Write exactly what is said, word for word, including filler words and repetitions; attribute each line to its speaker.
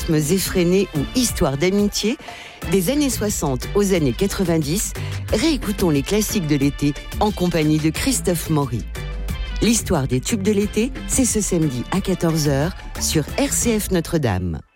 Speaker 1: fantasmes effrénés ou histoires d'amitié, des années soixante aux années quatre-vingt-dix, réécoutons les classiques de l'été en compagnie de Christophe Maury. L'histoire des tubes de l'été, c'est ce samedi à quatorze heures sur R C F Notre-Dame.